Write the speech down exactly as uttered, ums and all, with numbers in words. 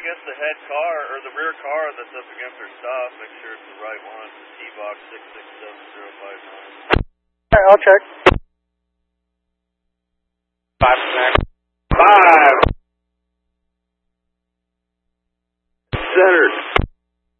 against the head car, or the rear car that's up against our stop. Make sure it's the right one. T-Box six six seven zero five nine. Alright, I'll check.